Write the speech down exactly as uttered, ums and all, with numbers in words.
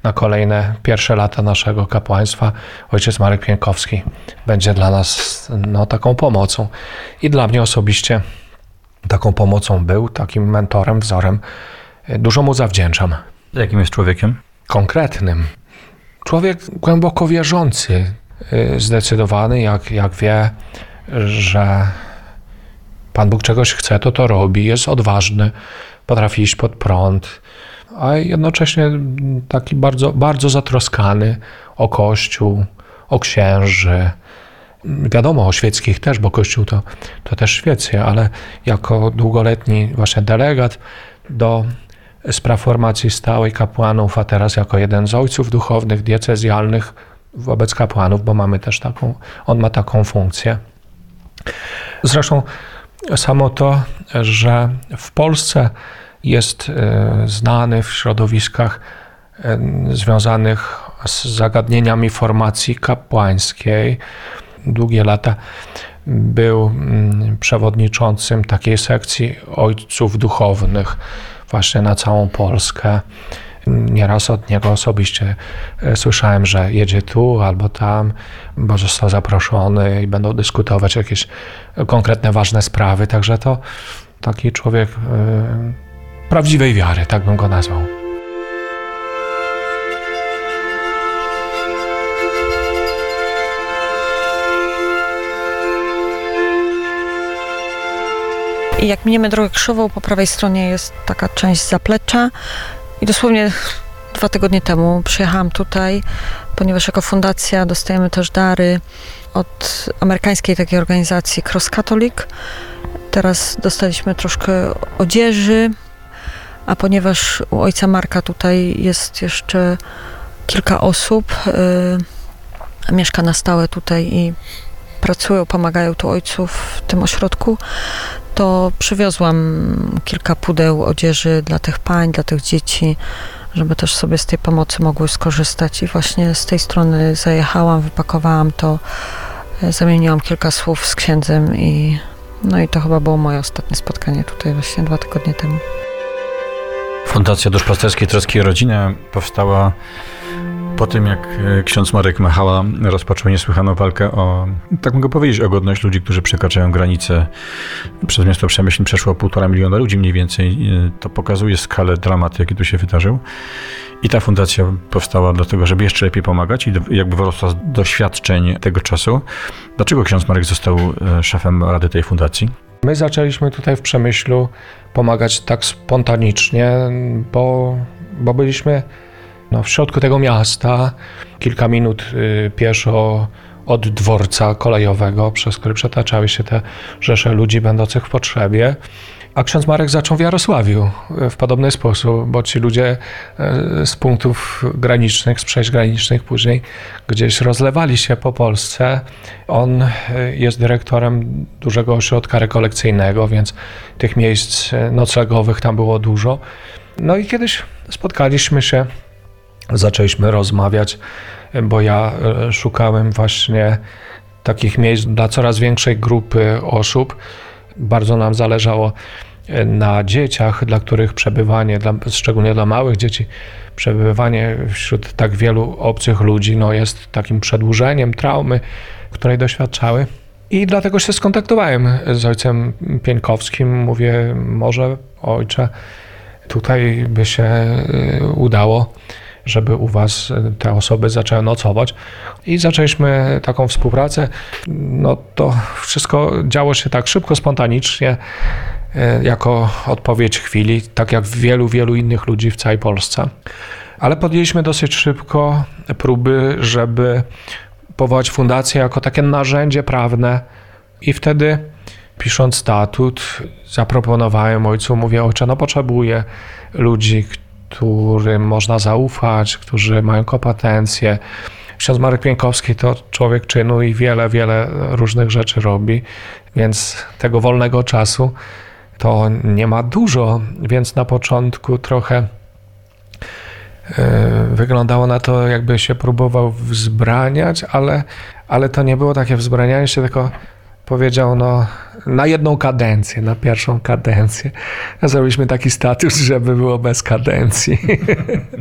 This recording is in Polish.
na kolejne pierwsze lata naszego kapłaństwa ojciec Marek Pienkowski będzie dla nas no, taką pomocą. I dla mnie osobiście taką pomocą był, takim mentorem, wzorem. Dużo mu zawdzięczam. Jakim jest człowiekiem? Konkretnym. Człowiek głęboko wierzący, zdecydowany, jak, jak wie, że Pan Bóg czegoś chce, to to robi, jest odważny, potrafi iść pod prąd, a jednocześnie taki bardzo, bardzo zatroskany o Kościół, o księży. Wiadomo, o świeckich też, bo Kościół to, to też świeckie, ale jako długoletni właśnie delegat do spraw formacji stałej kapłanów, a teraz jako jeden z ojców duchownych, diecezjalnych wobec kapłanów, bo mamy też taką, on ma taką funkcję. Zresztą samo to, że w Polsce jest znany w środowiskach związanych z zagadnieniami formacji kapłańskiej. Długie lata był przewodniczącym takiej sekcji ojców duchownych właśnie na całą Polskę. Nieraz od niego osobiście słyszałem, że jedzie tu albo tam, bo został zaproszony i będą dyskutować jakieś konkretne, ważne sprawy. Także to taki człowiek yy, prawdziwej wiary, tak bym go nazwał. I jak miniemy drogę krzyżową, po prawej stronie jest taka część zaplecza i dosłownie dwa tygodnie temu przyjechałam tutaj, ponieważ jako fundacja dostajemy też dary od amerykańskiej takiej organizacji Cross Catholic. Teraz dostaliśmy troszkę odzieży, a ponieważ u ojca Marka tutaj jest jeszcze kilka osób, yy, mieszka na stałe tutaj i pracują, pomagają tu ojcu w tym ośrodku, to przywiozłam kilka pudeł odzieży dla tych pań, dla tych dzieci, żeby też sobie z tej pomocy mogły skorzystać. I właśnie z tej strony zajechałam, wypakowałam to, zamieniłam kilka słów z księdzem i no i to chyba było moje ostatnie spotkanie tutaj właśnie dwa tygodnie temu. Fundacja Duszpasterskiej Troski o Rodzinę powstała po tym, jak ksiądz Marek Machała rozpoczął niesłychaną walkę o, tak mogę powiedzieć, o godność ludzi, którzy przekraczają granice. Przez miasto Przemyśl przeszło półtora miliona ludzi mniej więcej. To pokazuje skalę dramatu, jaki tu się wydarzył. I ta fundacja powstała dlatego, żeby jeszcze lepiej pomagać i jakby wyrosła z doświadczeń tego czasu. Dlaczego ksiądz Marek został szefem rady tej fundacji? My zaczęliśmy tutaj w Przemyślu pomagać tak spontanicznie, bo, bo byliśmy no, w środku tego miasta, kilka minut y, pieszo od dworca kolejowego, przez który przetaczały się te rzesze ludzi będących w potrzebie. A ksiądz Marek zaczął w Jarosławiu w podobny sposób, bo ci ludzie z punktów granicznych, z przejść granicznych później gdzieś rozlewali się po Polsce. On jest dyrektorem dużego ośrodka rekolekcyjnego, więc tych miejsc noclegowych tam było dużo. No i kiedyś spotkaliśmy się, zaczęliśmy rozmawiać, bo ja szukałem właśnie takich miejsc dla coraz większej grupy osób. Bardzo nam zależało na dzieciach, dla których przebywanie, dla, szczególnie dla małych dzieci, przebywanie wśród tak wielu obcych ludzi no jest takim przedłużeniem traumy, której doświadczały. I dlatego się skontaktowałem z ojcem Pienkowskim. Mówię, może ojcze, tutaj by się udało, żeby u was te osoby zaczęły nocować. I zaczęliśmy taką współpracę. No to wszystko działo się tak szybko, spontanicznie, jako odpowiedź chwili, tak jak wielu, wielu innych ludzi w całej Polsce. Ale podjęliśmy dosyć szybko próby, żeby powołać fundację jako takie narzędzie prawne i wtedy, pisząc statut, zaproponowałem ojcu, mówię, ojcze, no potrzebuję ludzi, którym można zaufać, którzy mają kompetencje. Ksiądz Marek Pienkowski to człowiek czynu i wiele, wiele różnych rzeczy robi, więc tego wolnego czasu to nie ma dużo, więc na początku trochę wyglądało na to, jakby się próbował wzbraniać, ale, ale to nie było takie wzbranianie się, tylko powiedział, no na jedną kadencję, na pierwszą kadencję. Zrobiliśmy taki status, żeby było bez kadencji.